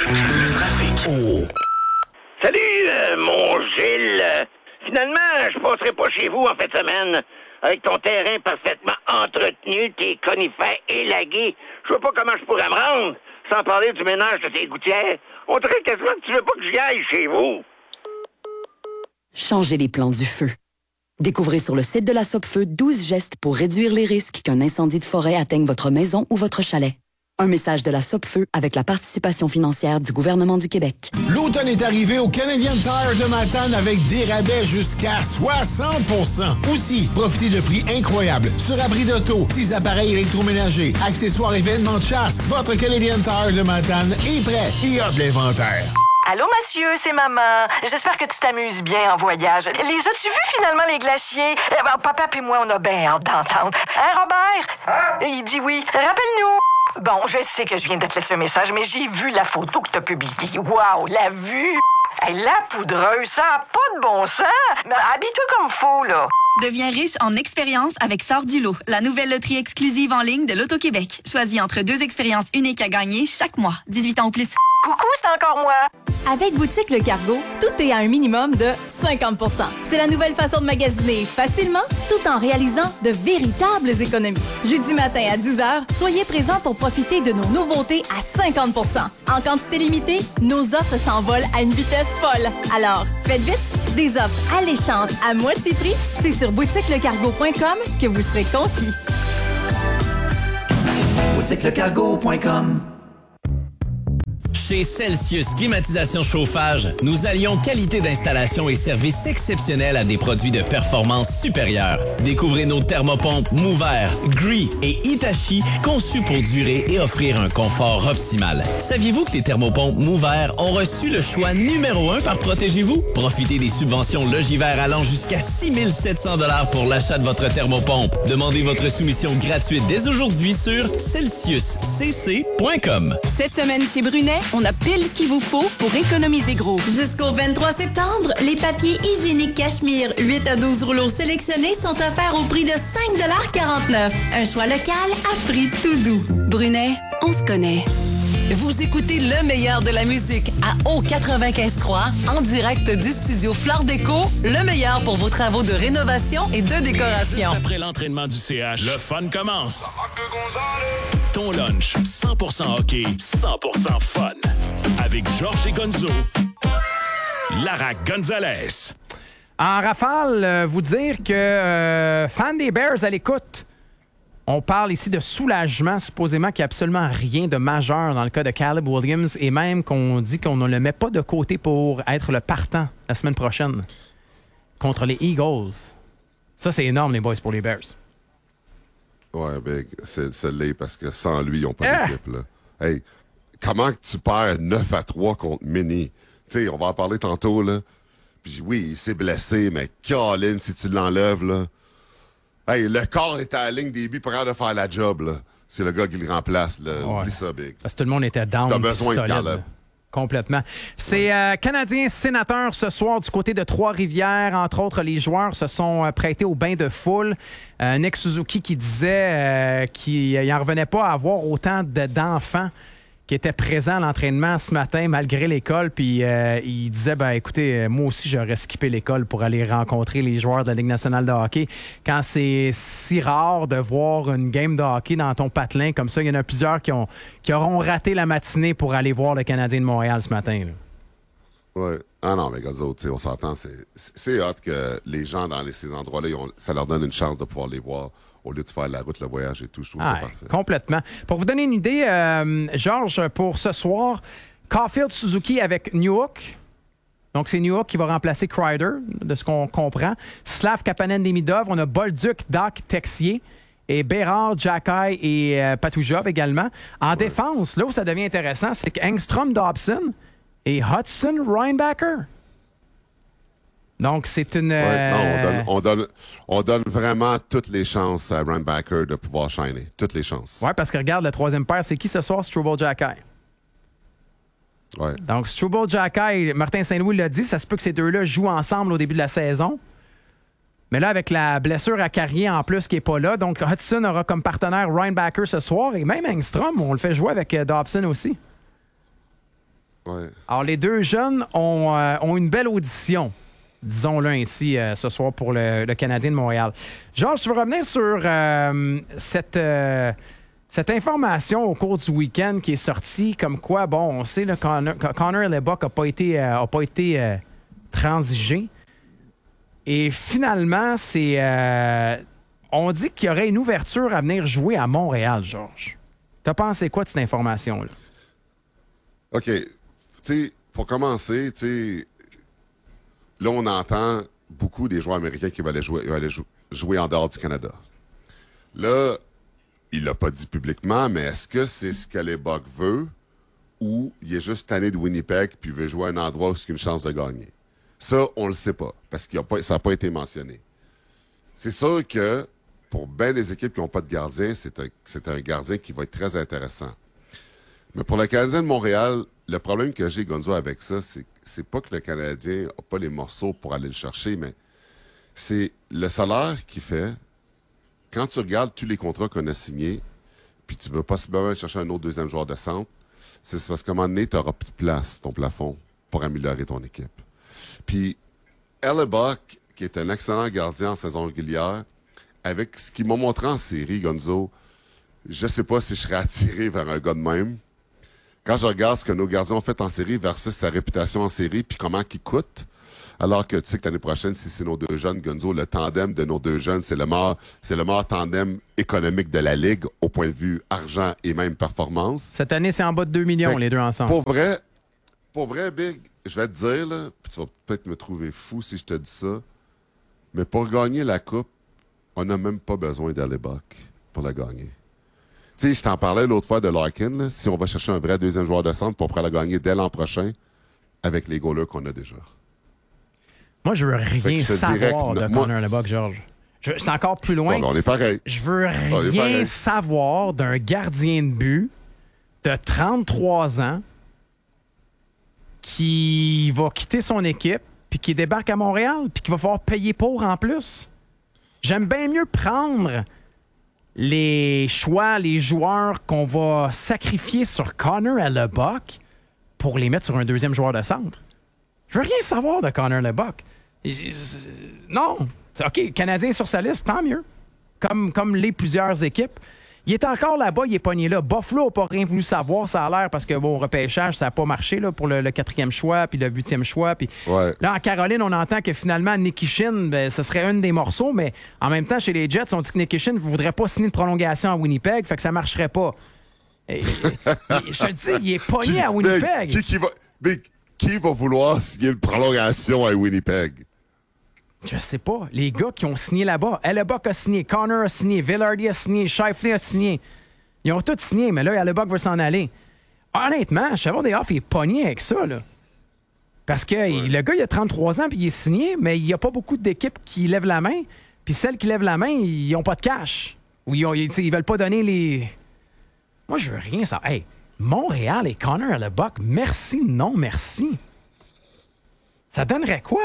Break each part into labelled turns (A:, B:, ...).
A: Le trafic. Oh.
B: Salut, mon Gilles. Finalement, je passerai pas chez vous en fin de semaine. Avec ton terrain parfaitement entretenu, tes conifères élagués, je vois pas comment je pourrais me rendre, sans parler du ménage de tes gouttières. On dirait quasiment que tu veux pas que j'y aille chez vous.
C: Changez les plans du feu. Découvrez sur le site de la Sopfeu 12 gestes pour réduire les risques qu'un incendie de forêt atteigne votre maison ou votre chalet. Un message de la Sopfeu avec la participation financière du gouvernement du Québec.
D: L'automne est arrivé au Canadian Tire de Matane avec des rabais jusqu'à 60%. Aussi, profitez de prix incroyables sur abri d'auto, petits appareils électroménagers, accessoires et vêtements de chasse. Votre Canadian Tire de Matane est prêt et a de l'inventaire.
E: Allô, monsieur, c'est maman. J'espère que tu t'amuses bien en voyage. Les as-tu vus, finalement, les glaciers? Papa et moi, on a bien hâte d'entendre. Hein, Robert? Il dit oui. Rappelle-nous. Bon, je sais que je viens de te laisser un message, mais j'ai vu la photo que t'as publiée. Wow, la vue! Hey, la poudreuse, ça n'a pas de bon sens! Mais habille-toi comme faut, là.
F: Deviens riche en expériences avec Sort du lot, la nouvelle loterie exclusive en ligne de l'Auto-Québec. Choisis entre 2 expériences uniques à gagner chaque mois. 18 ans ou plus.
E: Coucou, c'est encore moi.
G: Avec Boutique Le Cargo, tout est à un minimum de 50 %. C'est la nouvelle façon de magasiner facilement, tout en réalisant de véritables économies. Jeudi matin à 10h, soyez présents pour profiter de nos nouveautés à 50 % En quantité limitée, nos offres s'envolent à une vitesse folle. Alors, faites vite, des offres alléchantes à moitié prix, c'est sur boutiquelecargo.com que vous serez conquis.
A: Boutiquelecargo.com.
H: Chez Celsius Climatisation Chauffage, nous allions qualité d'installation et service exceptionnel à des produits de performance supérieure. Découvrez nos thermopompes Mover, Gree et Hitachi conçus pour durer et offrir un confort optimal. Saviez-vous que les thermopompes Mover ont reçu le choix numéro 1 par Protégez-vous? Profitez des subventions Logivert allant jusqu'à 6 700 $ pour l'achat de votre thermopompe. Demandez votre soumission gratuite dès aujourd'hui sur celsiuscc.com.
I: Cette semaine chez Brunet, on a pile ce qu'il vous faut pour économiser gros.
G: Jusqu'au 23 septembre, les papiers hygiéniques Cachemire 8 à 12 rouleaux sélectionnés sont offerts au prix de 5,49 $. Un choix local à prix tout doux.
I: Brunet, on se connaît.
J: Vous écoutez le meilleur de la musique à O95.3 en direct du studio Flore Déco, le meilleur pour vos travaux de rénovation et de décoration.
K: Après l'entraînement du CH, le fun commence. Ton lunch, 100% hockey, 100% fun. Avec Georges et Gonzo, Lara Gonzalez.
L: En rafale, vous dire que fan des Bears à l'écoute, on parle ici de soulagement, supposément qu'il n'y a absolument rien de majeur dans le cas de Caleb Williams et même qu'on dit qu'on ne le met pas de côté pour être le partant la semaine prochaine contre les Eagles. Ça, c'est énorme, les boys, pour les Bears.
M: Ouais, Big, c'est laid parce que sans lui, ils n'ont pas d'équipe. Là. Hey, comment tu perds 9-3 contre Mini? Tu sais, on va en parler tantôt, là. Puis oui, il s'est blessé, mais Colin, si tu l'enlèves, là. Hey, le corps est à la ligne des buts pour de faire la job, là. C'est le gars qui le remplace, là.
L: Ouais.
M: Oublie ça, Big.
L: Parce que tout le monde était down.
M: T'as besoin de Caleb.
L: Complètement. C'est Canadiens sénateurs ce soir du côté de Trois-Rivières. Entre autres, les joueurs se sont prêtés au bain de foule. Nick Suzuki qui disait qu'il n'en revenait pas à avoir autant d'enfants qui étaient présents à l'entraînement ce matin malgré l'école. Puis il disait, écoutez, moi aussi, j'aurais skippé l'école pour aller rencontrer les joueurs de la Ligue nationale de hockey. Quand c'est si rare de voir une game de hockey dans ton patelin comme ça, il y en a plusieurs qui auront raté la matinée pour aller voir le Canadien de Montréal ce matin. Là.
M: Ouais. Ah non, mais gars, on s'entend. C'est hot que les gens dans ces endroits-là, ça leur donne une chance de pouvoir les voir. Au lieu de faire la route, le voyage et tout, je trouve ça parfait. Complètement.
L: Pour vous donner une idée, Georges, pour ce soir, Caulfield Suzuki avec Newhook. Donc, c'est Newhook qui va remplacer Kreider, de ce qu'on comprend. Slav Kapanen-Demidov, on a Bolduc, Doc, Texier. Et Bérard, Jacky et Patoujov également. En défense, là où ça devient intéressant, c'est que Engstrom, Dobson et Hudson, Reinbacker. Donc, c'est une...
M: non, on donne vraiment toutes les chances à Reinbacker de pouvoir shiner. Toutes les chances.
L: Oui, parce que regarde, la troisième paire, c'est qui ce soir? Struble-Jacky.
M: Ouais.
L: Donc, Struble-Jacky, Martin Saint-Louis l'a dit, ça se peut que ces deux-là jouent ensemble au début de la saison. Mais là, avec la blessure à Carrier en plus qui n'est pas là, donc Hudson aura comme partenaire Reinbacker ce soir et même Engstrom, on le fait jouer avec Dobson aussi.
M: Ouais.
L: Alors, les deux jeunes ont une belle audition, disons-le ainsi, ce soir pour le Canadien de Montréal. Georges, tu veux revenir sur cette information au cours du week-end qui est sortie, comme quoi, bon, on sait que Connor Hellebuyck n'a pas été transigé. Et finalement, on dit qu'il y aurait une ouverture à venir jouer à Montréal, Georges. T'as pensé quoi de cette information-là?
M: OK. Tu sais, pour commencer, là, on entend beaucoup des joueurs américains qui vont aller jouer en dehors du Canada. Là, il l'a pas dit publiquement, mais est-ce que c'est ce que Hellebuyck veut ou il est juste tanné de Winnipeg puis il veut jouer à un endroit où il a une chance de gagner? Ça, on le sait pas, parce que ça n'a pas été mentionné. C'est sûr que pour bien des équipes qui n'ont pas de gardien, c'est un gardien qui va être très intéressant. Mais pour le Canadien de Montréal, le problème que j'ai, Gonzo, avec ça, c'est pas que le Canadien n'a pas les morceaux pour aller le chercher, mais c'est le salaire qu'il fait. Quand tu regardes tous les contrats qu'on a signés, puis tu veux possiblement chercher un autre deuxième joueur de centre, c'est parce qu'à un moment donné, tu n'auras plus de place, ton plafond, pour améliorer ton équipe. Puis Hellebuyck, qui est un excellent gardien en saison régulière, avec ce qu'il m'a montré en série, Gonzo, je sais pas si je serais attiré vers un gars de même. Quand je regarde ce que nos gardiens ont fait en série versus sa réputation en série, puis comment il coûte, alors que tu sais que l'année prochaine, si c'est nos deux jeunes, Gonzo, le tandem de nos deux jeunes, c'est le meilleur tandem économique de la Ligue au point de vue argent et même performance.
L: Cette année, c'est en bas de 2 millions, les deux ensemble.
M: Pour vrai, Big, je vais te dire, là, puis tu vas peut-être me trouver fou si je te dis ça, mais pour gagner la Coupe, on n'a même pas besoin d'Hellebuyck pour la gagner. Tu sais, je t'en parlais l'autre fois de Larkin, là, si on va chercher un vrai deuxième joueur de centre pour pouvoir la gagner dès l'an prochain avec les goalers qu'on a déjà.
L: Moi, je veux rien savoir de Connor Hellebuyck, Georges. C'est encore plus loin.
M: Bon, on est pareil.
L: Je veux rien savoir d'un gardien de but de 33 ans qui va quitter son équipe puis qui débarque à Montréal puis qui va falloir payer pour en plus. J'aime bien mieux prendre les choix, les joueurs qu'on va sacrifier sur Connor Hellebuyck pour les mettre sur un deuxième joueur de centre. Je veux rien savoir de Connor Hellebuyck. Non. OK, Canadien sur sa liste, tant mieux. Comme les plusieurs équipes. Il est encore là-bas, il est pogné là. Buffalo n'a pas rien voulu savoir, ça a l'air, parce que, bon, au repêchage, ça n'a pas marché là, pour le 4e choix, puis le 8e choix. Puis là, en Caroline, on entend que finalement, Nikishin, ce serait un des morceaux, mais en même temps, chez les Jets, on dit que Nikishin ne voudrait pas signer de prolongation à Winnipeg, fait que ça ne marcherait pas. Je te le dis, il est pogné à Winnipeg.
M: Qui va vouloir signer une prolongation à Winnipeg?
L: Je sais pas. Les gars qui ont signé là-bas. Hellebuyck a signé, Connor a signé, Vilardi a signé, Scheifele a signé. Ils ont tous signé, mais là, Hellebuyck veut s'en aller. Honnêtement, Chavon des Off est pogné avec ça, là. Parce que le gars, il a 33 ans puis il est signé, mais il n'y a pas beaucoup d'équipes qui lèvent la main. Puis celles qui lèvent la main, ils n'ont pas de cash. Ou ils veulent pas donner les... Moi, je veux rien savoir. Hey, Montréal et Connor Hellebuyck, merci, non merci. Ça donnerait quoi?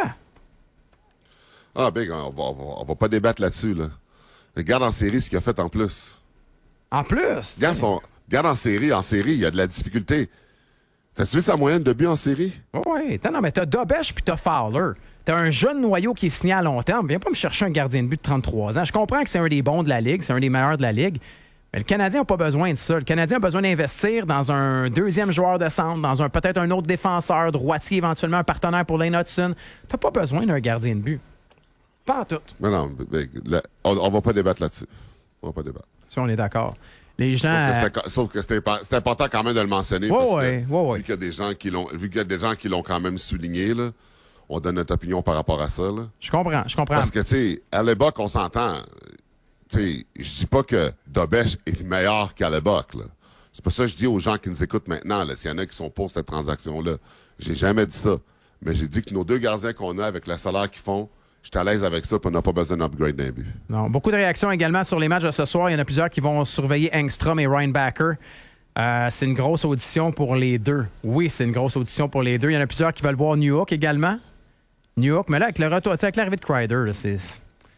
M: Ah, Big, on va pas débattre là-dessus, là. Regarde en série ce qu'il a fait en plus.
L: En plus?
M: Regarde en série, il y a de la difficulté. T'as-tu vu sa moyenne de buts en série?
L: Oui, non, mais t'as Dobesch puis t'as Fowler. T'as un jeune noyau qui est signé à long terme. Viens pas me chercher un gardien de but de 33 ans. Je comprends que c'est un des bons de la Ligue, c'est un des meilleurs de la Ligue. Mais le Canadien n'a pas besoin de ça. Le Canadien a besoin d'investir dans un deuxième joueur de centre, dans peut-être un autre défenseur, droitier, éventuellement un partenaire pour Lane Hudson. T'as pas besoin d'un gardien de but. Pas en tout.
M: Mais non, on va pas débattre là-dessus. On va pas débattre.
L: Si on est d'accord. Les gens...
M: Sauf que c'est important quand même de le mentionner. Vu qu'il y a des gens qui l'ont quand même souligné, là, on donne notre opinion par rapport à ça. Là.
L: Je comprends.
M: Parce que, tu sais, à Hellebuyck, on s'entend. Tu sais, je dis pas que Dobesch est meilleur qu'Hellebuyck, là. C'est pas ça que je dis aux gens qui nous écoutent maintenant, là, s'il y en a qui sont pour cette transaction-là. J'ai jamais dit ça. Mais j'ai dit que nos deux gardiens qu'on a avec le salaire qu'ils font, je suis à l'aise avec ça, puis on n'a pas besoin d'upgrade d'un but.
L: Non, beaucoup de réactions également sur les matchs de ce soir. Il y en a plusieurs qui vont surveiller Engstrom et Reinbacher. C'est une grosse audition pour les deux. Oui, c'est une grosse audition pour les deux. Il y en a plusieurs qui veulent voir New York également. New York, mais là, avec le retour, avec l'arrivée de Kreider, là, c'est...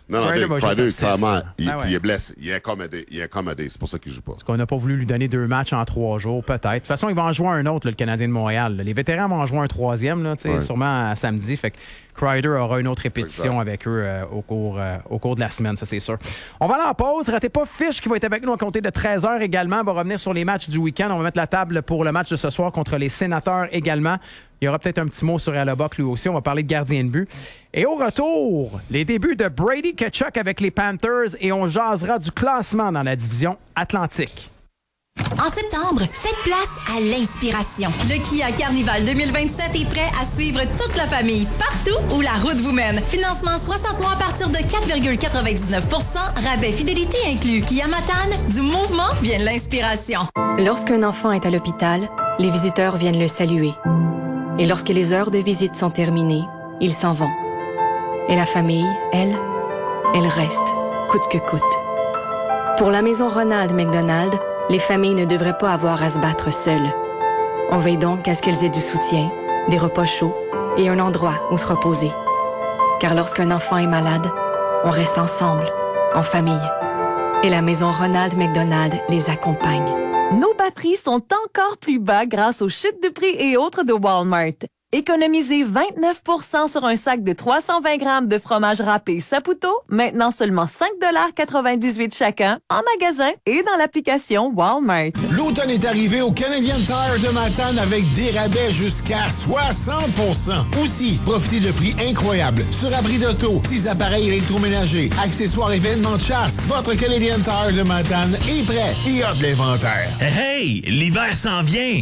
M: Non,
L: Crider va jouer
M: Crider,
L: top 6.
M: clairement,
L: Ah ouais.
M: il est blessé. Il est accommodé. C'est pour ça qu'il joue pas.
L: Parce qu'on n'a pas voulu lui donner 2 matchs en 3 jours, peut-être. De toute façon, il va en jouer un autre, là, le Canadien de Montréal. Là. Les vétérans vont en jouer un 3e, là, sûrement à samedi. Fait que Crider aura une autre répétition avec eux au cours de la semaine, ça c'est sûr. On va aller en pause. Ratez pas Fish qui va être avec nous à compter de 13h également. On va revenir sur les matchs du week-end. On va mettre la table pour le match de ce soir contre les Sénateurs également. Il y aura peut-être un petit mot sur Alabok lui aussi. On va parler de gardien de but. Et au retour, les débuts de Brady Tkachuk avec les Panthers et on jasera du classement dans la division Atlantique.
N: En septembre, faites place à l'inspiration.
G: Le Kia Carnival 2027 est prêt à suivre toute la famille, partout où la route vous mène. Financement 60 mois à partir de 4,99 %, rabais fidélité inclus. Kia Matane, du mouvement vient l'inspiration.
O: Lorsqu'un enfant est à l'hôpital, les visiteurs viennent le saluer. Et lorsque les heures de visite sont terminées, ils s'en vont. Et la famille, elle reste, coûte que coûte. Pour la maison Ronald McDonald, les familles ne devraient pas avoir à se battre seules. On veille donc à ce qu'elles aient du soutien, des repas chauds et un endroit où se reposer. Car lorsqu'un enfant est malade, on reste ensemble, en famille. Et la maison Ronald McDonald les accompagne.
P: Nos bas prix sont encore plus bas grâce aux chutes de prix et autres de Walmart. Économisez 29 % sur un sac de 320 grammes de fromage râpé Saputo, maintenant seulement 5,98 $ chacun, en magasin et dans l'application Walmart.
D: L'automne est arrivé au Canadian Tire de Matane avec des rabais jusqu'à 60 %. Aussi, profitez de prix incroyables sur abris d'auto, petits appareils électroménagers, accessoires et vêtements de chasse. Votre Canadian Tire de Matane est prêt et a de l'inventaire.
Q: Hey, l'hiver s'en vient!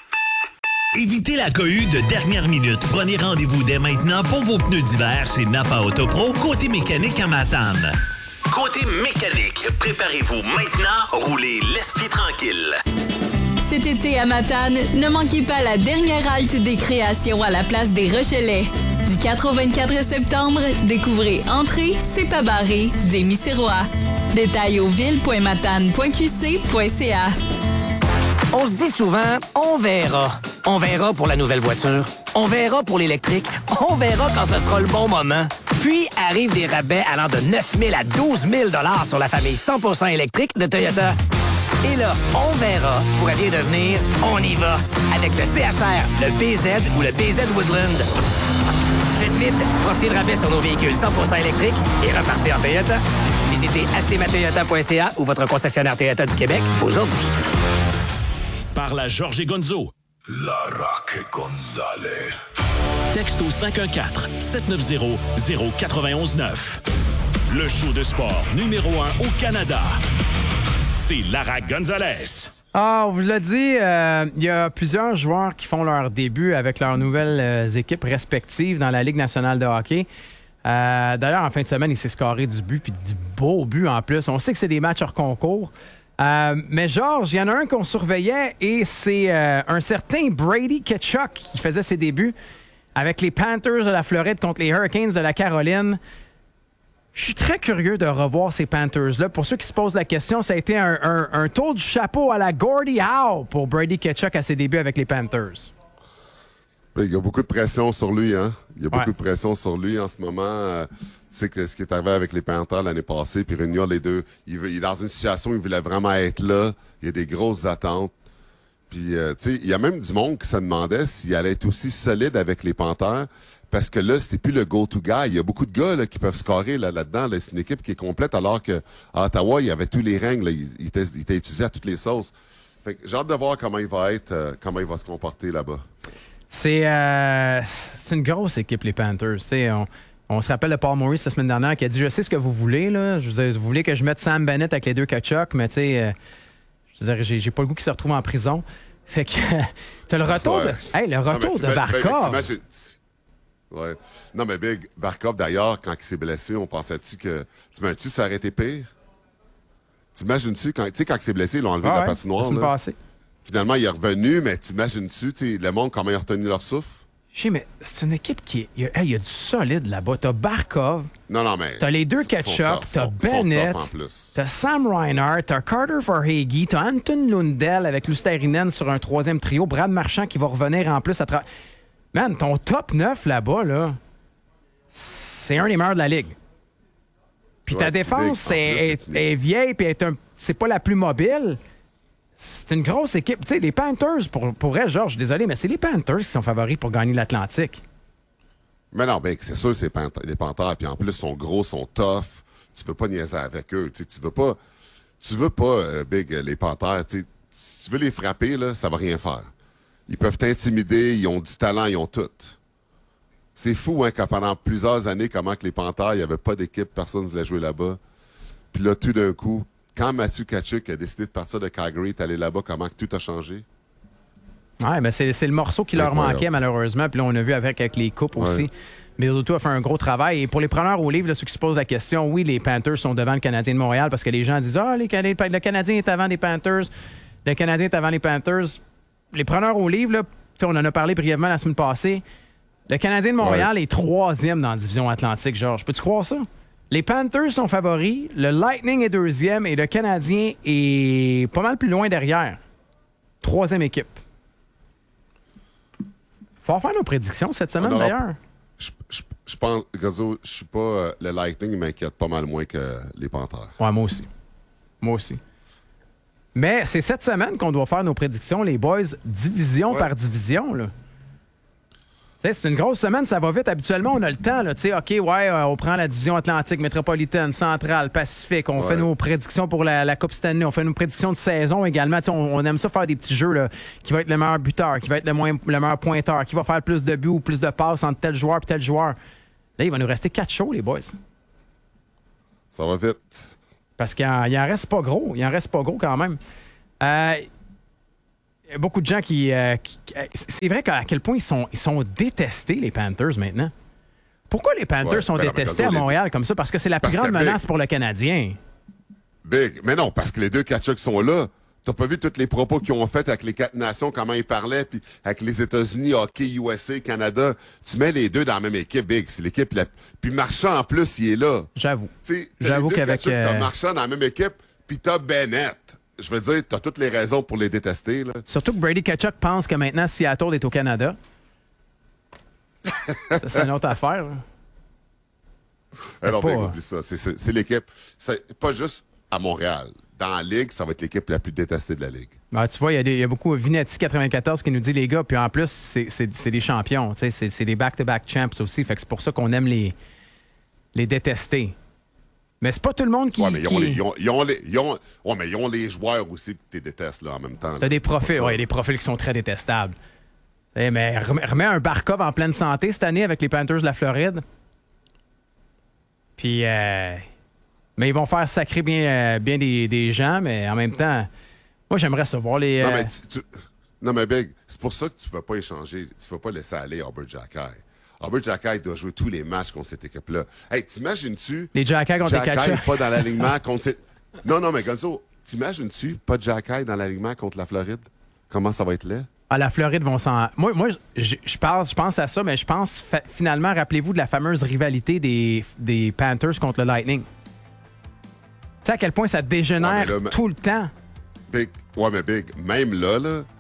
Q: Évitez la cohue de dernière minute. Prenez rendez-vous dès maintenant pour vos pneus d'hiver chez Napa Autopro, côté mécanique à Matane. Côté mécanique, préparez-vous maintenant, roulez l'esprit tranquille.
I: Cet été à Matane, ne manquez pas la dernière halte des créations à la place des Rochelais. Du 4 au 24 septembre, découvrez Entrée, c'est pas barré, des Missérois. Détails au ville.matane.qc.ca.
R: On se dit souvent, on verra. On verra pour la nouvelle voiture. On verra pour l'électrique. On verra quand ce sera le bon moment. Puis arrivent des rabais allant de 9 000 à 12 000 $ sur la famille 100% électrique de Toyota. Et là, on verra pourrait bien devenir on y va avec le CHR, le BZ ou le BZ Woodland. Faites vite, profitez de rabais sur nos véhicules 100% électriques et repartez en Toyota. Visitez achetezmatoyota.ca ou votre concessionnaire Toyota du Québec aujourd'hui.
K: Par la Jorge Gonzo.
A: La Roque Gonzalez.
K: Texto 514-790-0919. Le show de sport numéro 1 au Canada. C'est Lara Gonzalez.
L: Ah, on vous l'a dit, il y a plusieurs joueurs qui font leur début avec leurs nouvelles équipes respectives dans la Ligue nationale de hockey. D'ailleurs, en fin de semaine, il s'est scoré du but, puis du beau but en plus. On sait que c'est des matchs hors concours. Mais Georges, il y en a un qu'on surveillait et c'est un certain Brady Tkachuk qui faisait ses débuts avec les Panthers de la Floride contre les Hurricanes de la Caroline. Je suis très curieux de revoir ces Panthers-là. Pour ceux qui se posent la question, ça a été un tour du chapeau à la Gordie Howe pour Brady Tkachuk à ses débuts avec les Panthers.
M: Il y a beaucoup de pression sur lui, hein? Il y a beaucoup de pression sur lui en ce moment. Tu sais que ce qui est arrivé avec les Panthers l'année passée, puis réunir les deux, il est dans une situation où il voulait vraiment être là. Il y a des grosses attentes. Puis, tu sais, il y a même du monde qui se demandait s'il allait être aussi solide avec les Panthers, parce que là, c'est plus le go-to guy. Il y a beaucoup de gars là, qui peuvent scorer là-dedans. Là, c'est une équipe qui est complète, alors qu'à Ottawa, il y avait tous les règles. Là, il était utilisé à toutes les sauces. Fait que j'ai hâte de voir comment il va être, comment il va se comporter là-bas.
L: C'est une grosse équipe, les Panthers. On se rappelle de Paul Maurice la semaine dernière qui a dit « Je sais ce que vous voulez. Là. Vous voulez que je mette Sam Bennett avec les deux Tkachuk, mais tu sais, j'ai pas le goût qu'il se retrouve en prison. » Fait que t'as le retour de Barkov.
M: Ouais. Non, mais Big, Barkov, d'ailleurs, quand il s'est blessé, on pensait-tu que... T'imagines-tu ça aurait été pire? T'imagines-tu, quand il s'est blessé, ils l'ont enlevé de la patinoire, là? Finalement, il est revenu, mais t'imagines-tu, le monde, comment ils ont retenu leur souffle?
L: Je sais, mais c'est une équipe qui... Il y a du solide là-bas. T'as Barkov.
M: Non, mais...
L: T'as les deux Tkachuk, t'as Bennett, t'as Sam Reinhart, t'as Carter Verhaeghe, t'as Anton Lundell avec Lusterinen sur un troisième trio, Brad Marchand qui va revenir en plus à travers... Man, ton top 9 là-bas, là, c'est un des meilleurs de la Ligue. Puis ta défense est vieille, puis c'est pas la plus mobile. C'est une grosse équipe. Tu sais, les Panthers, pour vrai, Georges, désolé, mais c'est les Panthers qui sont favoris pour gagner l'Atlantique.
M: Mais non, ben, c'est sûr, c'est les Panthers. Puis en plus, ils sont gros, sont tough. Tu veux pas niaiser avec eux. Tu veux pas, Big, les Panthers. Si tu veux les frapper, là, ça va rien faire. Ils peuvent t'intimider, ils ont du talent, ils ont tout. C'est fou, hein, que pendant plusieurs années, comment que les Panthers, il n'y avait pas d'équipe, personne ne voulait jouer là-bas. Puis là, tout d'un coup, quand Matthew Tkachuk a décidé de partir de Calgary, d'aller là-bas, comment que tout a changé?
L: Oui, mais c'est le morceau qui leur manquait, malheureusement. Puis là, on a vu avec les coupes aussi. Mais Auto a fait un gros travail. Et pour les preneurs au livre, là, ceux qui se posent la question, oui, les Panthers sont devant le Canadien de Montréal parce que les gens disent « Ah, le Canadien est avant les Panthers. Le Canadien est avant les Panthers. » Les preneurs au livre, là, on en a parlé brièvement la semaine passée. Le Canadien de Montréal est 3e dans la division Atlantique, Georges. Peux-tu croire ça? Les Panthers sont favoris, le Lightning est 2e et le Canadien est pas mal plus loin derrière. 3e équipe. Faut faire nos prédictions cette semaine, d'ailleurs.
M: Je pense, Gazzo, je suis pas... le Lightning m'inquiète pas mal moins que les Panthers.
L: Ouais, moi aussi. Moi aussi. Mais c'est cette semaine qu'on doit faire nos prédictions, les boys, division par division, là. C'est une grosse semaine, ça va vite. Habituellement, on a le temps. Là, OK, on prend la division Atlantique, métropolitaine, centrale, Pacifique. On fait nos prédictions pour la Coupe Stanley. On fait nos prédictions de saison également. On aime ça faire des petits jeux. Là, qui va être le meilleur buteur, qui va être le meilleur pointeur, qui va faire plus de buts ou plus de passes entre tel joueur et tel joueur. Là, il va nous rester 4 shows, les boys.
M: Ça va vite.
L: Parce qu'il en reste pas gros. Il en reste pas gros quand même. Il y a beaucoup de gens qui c'est vrai qu'à quel point ils sont détestés, les Panthers, maintenant. Pourquoi les Panthers sont détestés à Montréal comme ça? Parce que c'est la plus grande menace pour le Canadien.
M: Big. Mais non, parce que les deux Tkachuk sont là. T'as pas vu tous les propos qu'ils ont fait avec les 4 nations, comment ils parlaient, puis avec les États-Unis, hockey, USA, Canada. Tu mets les deux dans la même équipe, Big. C'est l'équipe Puis Marchand, en plus, il est là.
L: J'avoue.
M: J'avoue qu'avec... T'as Marchand dans la même équipe, puis t'as Bennett. Je veux dire, t'as toutes les raisons pour les détester. Là.
L: Surtout que Brady Tkachuk pense que maintenant, Seattle est au Canada. Ça, c'est une autre affaire.
M: Alors, oublie ça. C'est l'équipe. C'est pas juste à Montréal. Dans la Ligue, ça va être l'équipe la plus détestée de la Ligue.
L: Ben, tu vois, il y a beaucoup Vinetti 94 qui nous dit, les gars, puis en plus, c'est des champions. C'est des back-to-back champs aussi. Fait que c'est pour ça qu'on aime les détester. Mais c'est pas tout le monde qui...
M: Ouais, mais ils ont les joueurs aussi que tu détestes là, en même temps.
L: T'as des profils, des profils qui sont très détestables. Mais remets un Barkov en pleine santé cette année avec les Panthers de la Floride. Puis... mais ils vont faire sacrer bien des gens, mais en même temps, moi, j'aimerais savoir les...
M: Non, mais Big, c'est pour ça que tu ne peux pas échanger. Tu ne peux pas laisser aller Albert Jacquet. Albert Jacquet doit jouer tous les matchs contre cette équipe-là. Hey, t'imagines-tu...
L: Les Jacquet contre les Tkachuk.
M: Pas dans l'alignement contre... Non, mais Gonzo, t'imagines-tu pas de Jacquet dans l'alignement contre la Floride? Comment ça va être là?
L: Ah, la Floride vont s'en... Moi je pense à ça, mais je pense finalement, rappelez-vous de la fameuse rivalité des Panthers contre le Lightning. Tu sais à quel point ça dégénère tout le temps.
M: Big, mais Big, même là,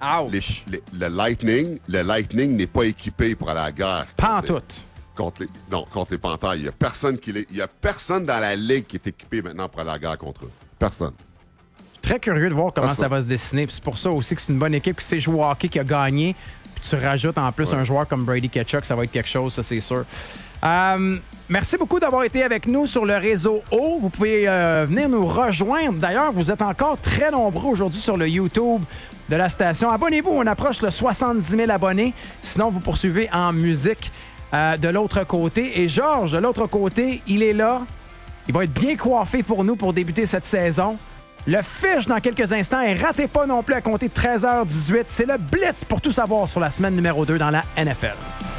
M: le Lightning n'est pas équipé pour aller à la guerre.
L: Pas en tout.
M: Contre les Panthers. Il n'y a personne dans la Ligue qui est équipé maintenant pour aller à la guerre contre eux. Personne.
L: Très curieux de voir comment ça va se dessiner. Puis c'est pour ça aussi que c'est une bonne équipe qui sait jouer au hockey, qui a gagné. Puis tu rajoutes en plus un joueur comme Brady Tkachuk, ça va être quelque chose, ça c'est sûr. Merci beaucoup d'avoir été avec nous sur le réseau O. Vous pouvez venir nous rejoindre. D'ailleurs, vous êtes encore très nombreux aujourd'hui sur le YouTube de la station. Abonnez-vous, on approche le 70 000 abonnés. Sinon, vous poursuivez en musique de l'autre côté. Et Georges, de l'autre côté, il est là. Il va être bien coiffé pour nous pour débuter cette saison. Le fiche dans quelques instants et ratez pas non plus à compter de 13h18. C'est le Blitz pour tout savoir sur la semaine numéro 2 dans la NFL.